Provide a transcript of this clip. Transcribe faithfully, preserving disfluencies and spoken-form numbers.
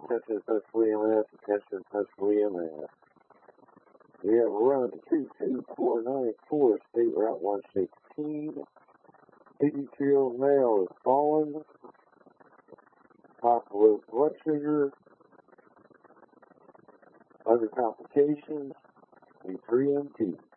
Attention, Central E M S. Attention, Central E M S. We have a run to two two four nine four, State Route one sixteen. eighty-two-year-old male is fallen. Possible blood sugar. Other complications. We three M T.